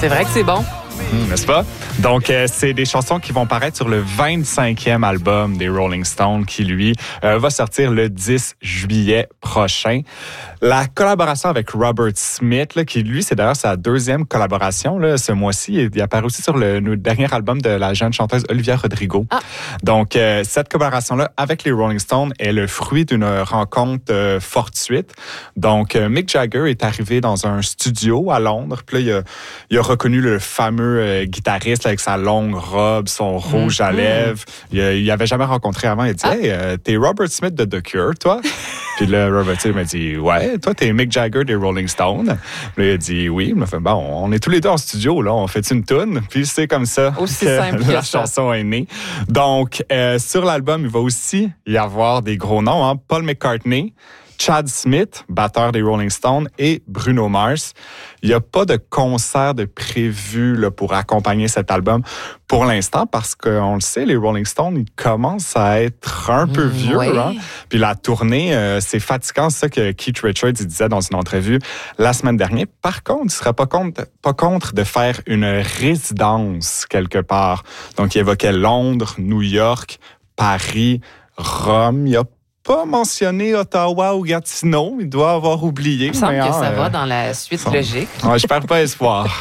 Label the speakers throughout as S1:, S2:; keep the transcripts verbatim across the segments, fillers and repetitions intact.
S1: C'est vrai que c'est bon.
S2: Mmh, n'est-ce pas? Donc, euh, c'est des chansons qui vont paraître sur le vingt-cinquième album des Rolling Stones qui, lui, euh, va sortir le dix juillet prochain. La collaboration avec Robert Smith, là, qui, lui, c'est d'ailleurs sa deuxième collaboration là, ce mois-ci. Il apparaît aussi sur le, le dernier album de la jeune chanteuse Olivia Rodrigo. Ah. Donc, euh, cette collaboration-là avec les Rolling Stones est le fruit d'une rencontre euh, fortuite. Donc, euh, Mick Jagger est arrivé dans un studio à Londres. Puis là, il a, il a reconnu le fameux euh, guitariste là, avec sa longue robe, son rouge mm-hmm. à lèvres. Il, il avait jamais rencontré avant. Il dit ah. « Hey, euh, t'es Robert Smith de The Cure, toi? » Puis là, Robert Smith m'a dit « Ouais, toi, t'es Mick Jagger des Rolling Stones. » Puis il a dit « Oui. » Il m'a fait « Bon, on est tous les deux en studio, là. On fait une toune. » Puis c'est comme ça
S1: aussi
S2: que
S1: simple
S2: la
S1: que ça.
S2: chanson est née. Donc, euh, sur l'album, il va aussi y avoir des gros noms. Hein? Paul McCartney, Chad Smith, batteur des Rolling Stones, et Bruno Mars. Il n'y a pas de concert de prévu là, pour accompagner cet album pour l'instant parce qu'on le sait, les Rolling Stones, ils commencent à être un peu vieux.
S1: Oui.
S2: Hein? Puis la tournée, euh, c'est fatigant, c'est ça que Keith Richards il disait dans une entrevue la semaine dernière. Par contre, il ne serait pas contre, pas contre de faire une résidence quelque part. Donc, il évoquait Londres, New York, Paris, Rome. Il y a pas mentionné Ottawa ou Gatineau. Il doit avoir oublié.
S1: Il me semble
S2: mais,
S1: que
S2: hein,
S1: ça
S2: euh,
S1: va dans la suite
S2: ça...
S1: logique.
S2: Ouais, je perds pas espoir.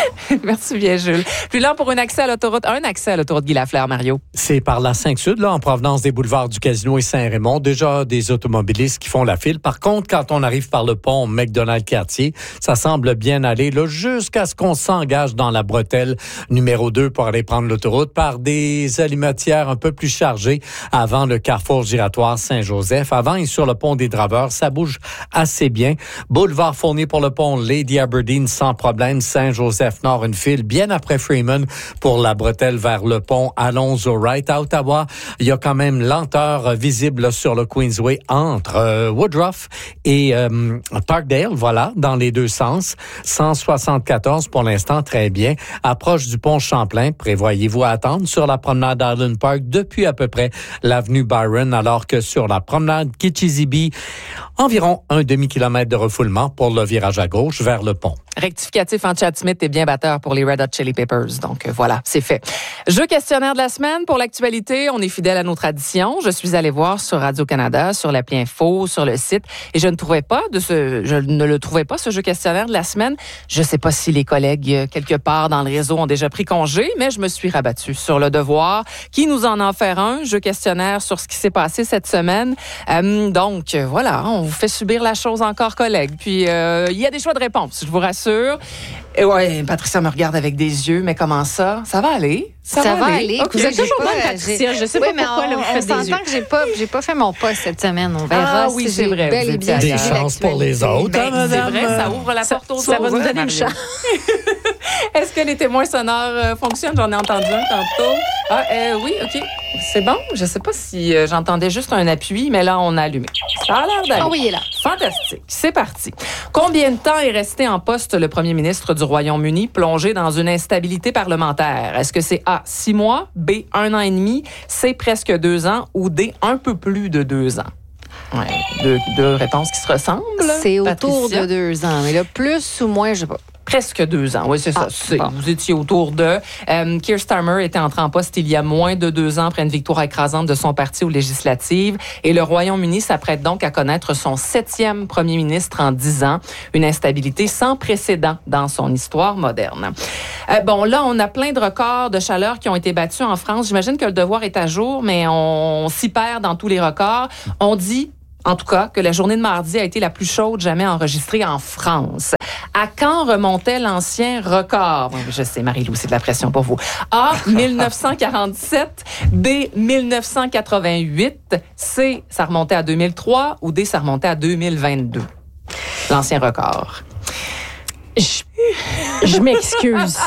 S1: Merci bien, Jules. Puis là, pour un accès à l'autoroute, un accès à l'autoroute Guy Lafleur, Mario.
S3: C'est par la cinq Sud, là, en provenance des boulevards du Casino et Saint-Raymond. Déjà des automobilistes qui font la file. Par contre, quand on arrive par le pont McDonald-Cartier, ça semble bien aller là, jusqu'à ce qu'on s'engage dans la bretelle numéro deux pour aller prendre l'autoroute par des alimentières un peu plus chargées avant le carrefour giratoire Saint-Joseph. Avant et sur le pont des Draveurs, ça bouge assez bien. Boulevard Fournier pour le pont Lady Aberdeen sans problème. Saint-Joseph-Nord, une file bien après Freeman pour la bretelle vers le pont Alonzo-Wright. À Ottawa, il y a quand même lenteur visible sur le Queensway entre euh, Woodruff et euh, Parkdale. Voilà, dans les deux sens. cent soixante-quatorze pour l'instant, très bien. Approche du pont Champlain. Prévoyez-vous à attendre sur la promenade Island Park depuis à peu près l'avenue Byron, alors que sur la promenade Kitchissippi, environ un demi-kilomètre de refoulement pour le virage à gauche vers le pont.
S1: Rectificatif en Chad Smith est bien batteur pour les Red Hot Chili Peppers. Donc euh, voilà, c'est fait. Jeu questionnaire de la semaine pour l'actualité. On est fidèle à nos traditions. Je suis allée voir sur Radio-Canada, sur l'appli Info, sur le site, et je ne trouvais pas de ce, je ne le trouvais pas ce jeu questionnaire de la semaine. Je ne sais pas si les collègues euh, quelque part dans le réseau ont déjà pris congé, mais je me suis rabattue sur le devoir qui nous en a offert un jeu questionnaire sur ce qui s'est passé cette semaine. Euh, donc euh, voilà, on vous fait subir la chose encore, collègues. Puis euh, il y a des choix de réponse, je vous rassure. Et ouais, Patricia me regarde avec des yeux, mais comment ça? Ça va aller?
S4: Ça, ça va aller. aller.
S1: Okay.
S4: Vous êtes toujours bonne,
S5: Patricia. Je sais
S4: oui,
S5: pas pourquoi
S4: on,
S5: là, vous faites
S4: on
S5: des
S4: s'entend que j'ai pas, j'ai pas fait mon poste cette semaine. On verra
S1: ah, oui,
S4: si
S1: c'est
S4: j'ai
S1: vrai,
S4: bel et bien
S3: des chances pour les autres,
S1: ben,
S3: hein, madame?
S1: C'est vrai, ça ouvre la porte aux
S5: ça
S1: autres.
S5: Ça va nous donner
S1: Mario.
S5: une chance.
S1: Est-ce que les témoins sonores euh, fonctionnent? J'en ai entendu un tantôt. Ah, euh, oui, OK. C'est bon. Je sais pas si euh, j'entendais juste un appui, mais là, on a allumé. Ça a l'air d'aller.
S4: Ah oui, il est là.
S1: Fantastique. C'est parti. Combien de temps est resté en poste le premier ministre du Royaume-Uni, plongé dans une instabilité parlementaire? Est-ce que c'est A, six mois, B, un an et demi, C, presque deux ans, ou D, un peu plus de deux ans? Ouais, deux, deux réponses qui se ressemblent.
S4: C'est autour
S1: Patricia.
S4: de deux ans. Mais là, plus ou moins, je sais pas.
S1: Presque deux ans, oui, c'est ça.
S4: Ah,
S1: C'est,
S4: bon.
S1: Vous étiez autour de... Euh, Keir Starmer était entré en poste il y a moins de deux ans après une victoire écrasante de son parti aux législatives. Et le Royaume-Uni s'apprête donc à connaître son septième premier ministre en dix ans. Une instabilité sans précédent dans son histoire moderne. Euh, bon, là, on a plein de records de chaleur qui ont été battus en France. J'imagine que le devoir est à jour, mais on s'y perd dans tous les records. On dit... En tout cas, que la journée de mardi a été la plus chaude jamais enregistrée en France. À quand remontait l'ancien record? Je sais, Marie-Lou, c'est de la pression pour vous. A, dix-neuf cent quarante-sept, B, dix-neuf cent quatre-vingt-huit, C, ça remontait à deux mille trois, ou D, ça remontait à deux mille vingt-deux. L'ancien record.
S5: Je, je m'excuse.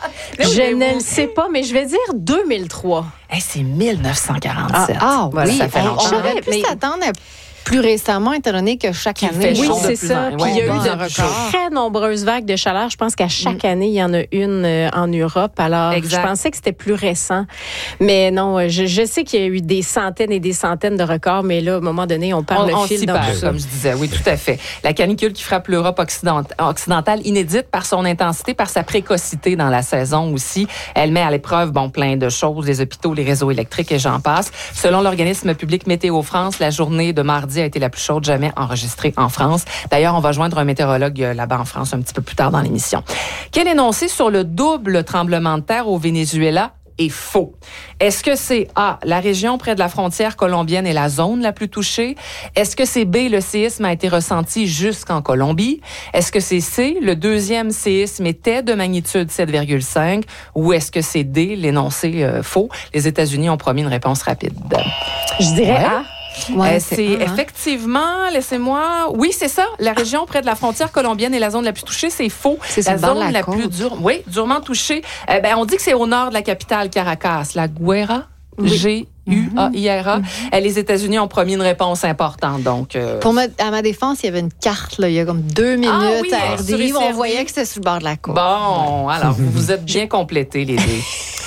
S5: Je ne le sais pas, mais je vais dire deux mille trois.
S1: Hey, c'est dix-neuf cent quarante-sept.
S4: Ah, ah
S1: voilà,
S4: oui,
S1: ça fait
S4: on,
S1: longtemps.
S4: on aurait pu
S5: Mais-
S4: s'attendre à plus récemment, étant donné que chaque
S1: Qui
S4: année,
S1: fait
S5: Oui,
S1: chaud de
S5: c'est
S1: plus
S5: ça.
S1: en-
S5: Puis il y a
S1: ouais,
S5: eu
S4: bon,
S5: de
S4: un record.
S5: très nombreuses vagues de chaleur. Je pense qu'à chaque année, il y en a une euh, en Europe. Alors,
S1: Exact.
S5: je pensais que c'était plus récent. Mais non, euh, je, je sais qu'il y a eu des centaines et des centaines de records, mais là, à un moment donné, on perd
S1: On,
S5: le
S1: on
S5: fil
S1: s'y
S5: dans
S1: perd,
S5: tout ça.
S1: comme je disais. Oui, tout à fait. La canicule qui frappe l'Europe occident- occidentale, inédite par son intensité, par sa précocité dans la saison aussi. Elle met à l'épreuve, bon, plein de choses, les hôpitaux, les réseaux électriques et j'en passe. Selon l'organisme public Météo France, la journée de mardi a été la plus chaude jamais enregistrée en France. D'ailleurs, on va joindre un météorologue euh, là-bas en France un petit peu plus tard dans l'émission. Quel énoncé sur le double tremblement de terre au Venezuela est faux? Est-ce que c'est A, la région près de la frontière colombienne est la zone la plus touchée? Est-ce que c'est B, le séisme a été ressenti jusqu'en Colombie? Est-ce que c'est C, le deuxième séisme était de magnitude sept virgule cinq? Ou est-ce que c'est D, l'énoncé euh, faux? Les États-Unis ont promis une réponse rapide.
S5: Je dirais
S1: Ouais.
S5: A.
S4: Ouais,
S1: Euh, c'est
S4: un, hein.
S1: effectivement, laissez-moi... Oui, c'est ça. La région près de la frontière colombienne est la zone la plus touchée. C'est faux.
S4: C'est sur
S1: la
S4: le bord de
S1: zone
S4: la
S1: la,
S4: côte.
S1: plus dure... Oui, durement touchée. Euh, ben, on dit que c'est au nord de la capitale, Caracas. La Guera? G U A I R A. Euh, Les États-Unis ont promis une réponse importante. Donc, euh,
S4: Pour ma- à ma défense, il y avait une carte, là, il y a comme deux minutes
S1: Ah oui,
S4: à
S1: sur
S4: R D.
S1: S R D.
S4: On voyait que c'était sur le bord de la côte.
S1: Bon, alors, vous vous êtes bien complétés, les deux.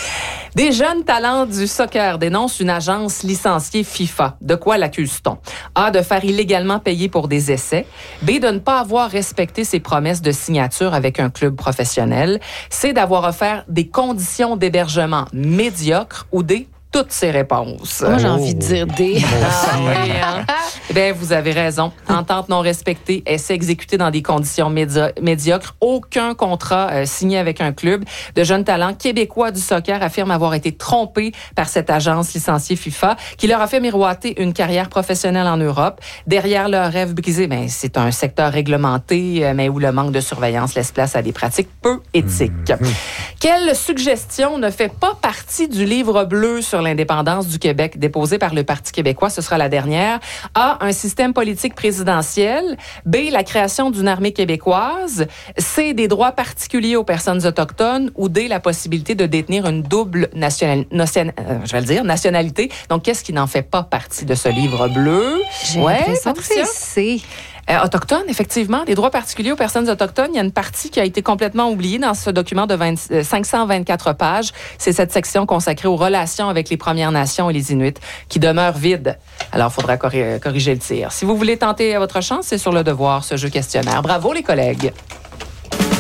S1: Des jeunes talents du soccer dénoncent une agence licenciée FIFA. De quoi l'accuse-t-on? A, de faire illégalement payer pour des essais. B, de ne pas avoir respecté ses promesses de signature avec un club professionnel. C, d'avoir offert des conditions d'hébergement médiocres. Ou D, toutes ces réponses.
S4: Moi, j'ai
S3: Oh.
S4: envie de dire des.
S1: Ah oui, hein? Eh bien, vous avez raison. Entente non respectée, essai exécuté dans des conditions média- médiocres, aucun contrat euh, signé avec un club. De jeunes talents québécois du soccer affirment avoir été trompés par cette agence licenciée FIFA qui leur a fait miroiter une carrière professionnelle en Europe. Derrière leur rêve brisé, ben, c'est un secteur réglementé, euh, mais où le manque de surveillance laisse place à des pratiques peu éthiques. Quelle suggestion ne fait pas partie du livre bleu sur l'indépendance du Québec déposé par le Parti québécois? Ce sera la dernière. A, un système politique présidentiel. B, la création d'une armée québécoise. C, des droits particuliers aux personnes autochtones. Ou D, la possibilité de détenir une double national, nation- euh, je vais le dire, nationalité. Donc, qu'est-ce qui n'en fait pas partie de ce livre bleu?
S4: J'ai l'impression que c'est C.
S1: Euh, autochtones, effectivement, des droits particuliers aux personnes autochtones. Il y a une partie qui a été complètement oubliée dans ce document de vingt, euh, cinq cent vingt-quatre pages. C'est cette section consacrée aux relations avec les Premières Nations et les Inuits qui demeure vide. Alors, il faudra corri- corriger le tir. Si vous voulez tenter votre chance, c'est sur Le Devoir, ce jeu questionnaire. Bravo, les collègues.